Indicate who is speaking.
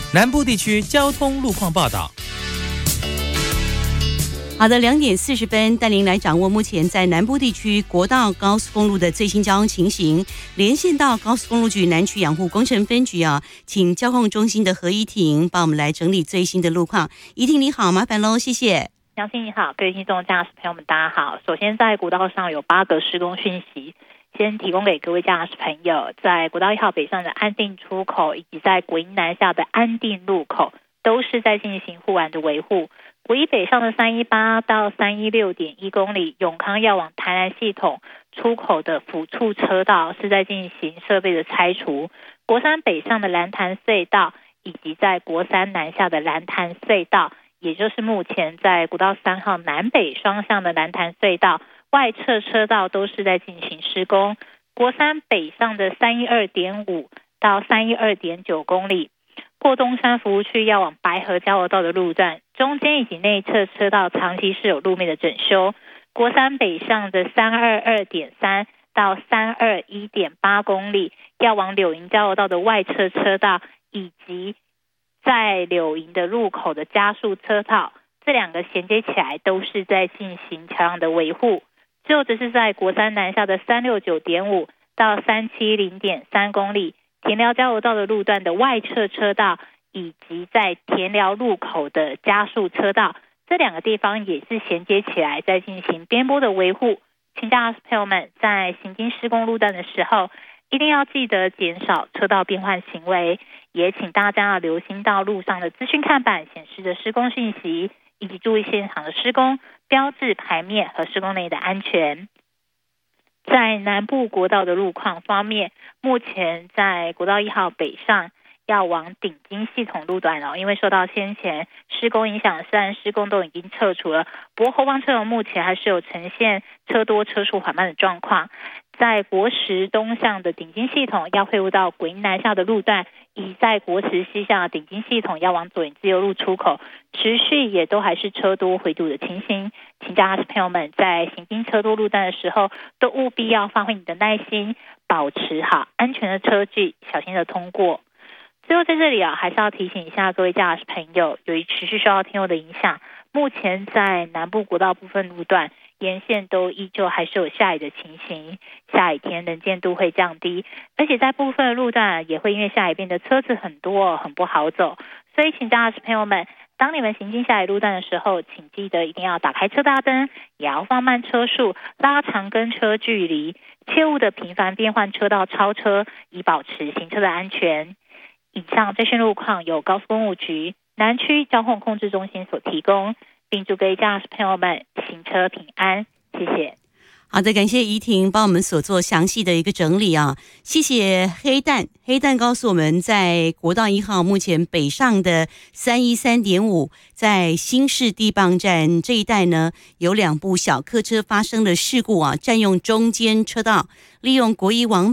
Speaker 1: 南部地区交通路况报道。
Speaker 2: 好的，2点40分，带您来掌握目前在南部地区国道高速公路的最新交通情形。连线到高速公路局南区养护工程分局请交控中心的何怡婷帮我们来整理最新的路况。怡婷你好，麻烦喽，谢谢。
Speaker 3: 杨欣你好，各位听众驾驶朋友们大家好。首先在国道上有8个施工讯息，先提供给各位驾驶朋友。在国道1号北上的安定出口以及在国一南下的安定路口都是在进行护栏的维护。国一北上的318到316.1公里，永康要往台南系统出口的辅处车道是在进行设备的拆除。国三北上的蓝潭隧道以及在国三南下的蓝潭隧道，也就是目前在国道3号南北双向的蓝潭隧道外侧车道都是在进行施工。国三北上的312.5到312.9公里，过东山服务区要往白河交流道的路段，中间以及内侧车道长期是有路面的整修。国三北上的322.3到321.8公里，要往柳营交流道的外侧车道以及在柳营的入口的加速车道，这2个衔接起来都是在进行桥梁的维护。最后则是在国三南下的369.5到370.3公里，田寮交流道的路段的外侧车道以及在田寮路口的加速车道，这2个地方也是衔接起来在进行边坡的维护。请驾驶朋友们在行经施工路段的时候，一定要记得减少车道变换行为，也请大家要留心到路上的资讯看板显示的施工讯息，以及注意现场的施工标志牌面和施工内的安全。在南部国道的路况方面，目前在国道1号北上要往顶金系统路段因为受到先前施工影响，虽然施工都已经撤除了，不过后方车流目前还是有呈现车多车速缓慢的状况。在国十东向的顶金系统要汇入到国一南下的路段，以及在国十西向的顶金系统要往左营自由路出口，持续也都还是车多回堵的情形。请驾驶朋友们在行经车多路段的时候，都务必要发挥你的耐心，保持好安全的车距，小心的通过。最后在这里还是要提醒一下各位驾驶朋友，由于持续受到天候的影响，目前在南部国道部分路段沿线都依旧还是有下雨的情形，下雨天能见度会降低，而且在部分的路段也会因为下雨变得车子很多，很不好走。所以请驾驶朋友们，当你们行经下雨路段的时候，请记得一定要打开车大灯，也要放慢车速，拉长跟车距离，切勿的频繁变换车道超车，以保持行车的安全。以上最新路况由高速公路局南区交通控制中心所提供，并祝各位驾驶朋友们行车平安，谢谢。
Speaker 2: 好的，感谢怡婷帮我们所做详细的一个整理谢谢黑蛋告诉我们，在国道1号目前北上的313.5，在新市地磅站这一带呢，有2部小客车发生了事故占用中间车道，利用国一往